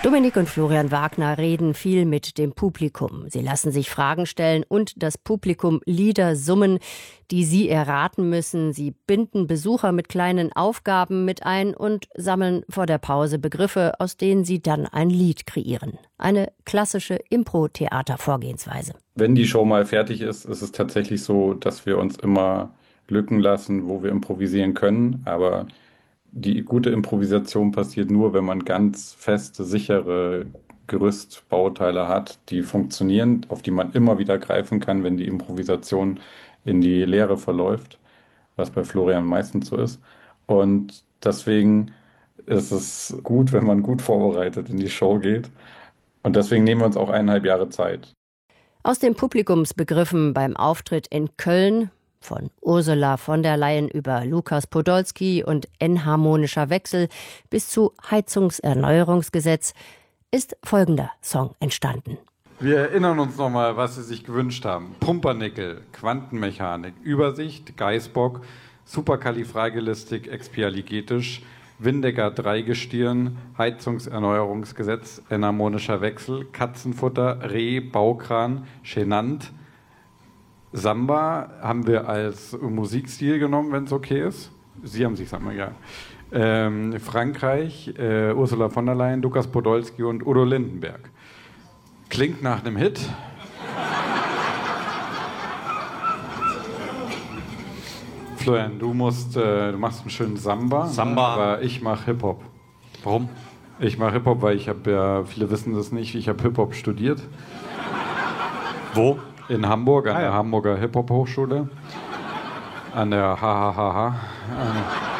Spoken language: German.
Dominik und Florian Wagner reden viel mit dem Publikum. Sie lassen sich Fragen stellen und das Publikum Lieder summen, die sie erraten müssen. Sie binden Besucher mit kleinen Aufgaben mit ein und sammeln vor der Pause Begriffe, aus denen sie dann ein Lied kreieren. Eine klassische Impro-Theater-Vorgehensweise. Wenn die Show mal fertig ist, ist es tatsächlich so, dass wir uns immer Lücken lassen, wo wir improvisieren können. Aber die gute Improvisation passiert nur, wenn man ganz feste, sichere Gerüstbauteile hat, die funktionieren, auf die man immer wieder greifen kann, wenn die Improvisation in die Leere verläuft, was bei Florian meistens so ist. Und deswegen ist es gut, wenn man gut vorbereitet in die Show geht. Und deswegen nehmen wir uns auch 1,5 Jahre Zeit. Aus den Publikumsbegriffen beim Auftritt in Köln, von Ursula von der Leyen über Lukas Podolski und enharmonischer Wechsel bis zu Heizungserneuerungsgesetz, ist folgender Song entstanden. Wir erinnern uns nochmal, was Sie sich gewünscht haben. Pumpernickel, Quantenmechanik, Übersicht, Geißbock, Superkalifragilistik-Expialigetisch, Windecker Dreigestirn, Heizungserneuerungsgesetz, enharmonischer Wechsel, Katzenfutter, Reh, Baukran, Genant. Samba haben wir als Musikstil genommen, wenn es okay ist. Sie haben sich Samba, ja. Frankreich, Ursula von der Leyen, Lukas Podolski und Udo Lindenberg. Klingt nach einem Hit. Florian, du machst einen schönen Samba. Samba. Aber ich mache Hip-Hop. Warum? Ich mache Hip-Hop, weil viele wissen das nicht, ich habe Hip-Hop studiert. Wo? In Hamburg, an der Hamburger Hip-Hop-Hochschule. An der HHHH.